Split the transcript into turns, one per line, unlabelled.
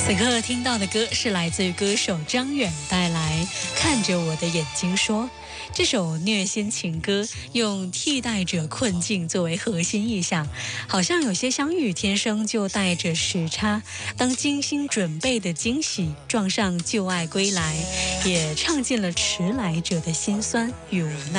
此刻听到的歌是来自于歌手张远带来《看着我的眼睛说》。这首虐心情歌用替代者困境作为核心意象，好像有些相遇天生就带着时差，当精心准备的惊喜撞上旧爱归来，也唱尽了迟来者的辛酸与无奈。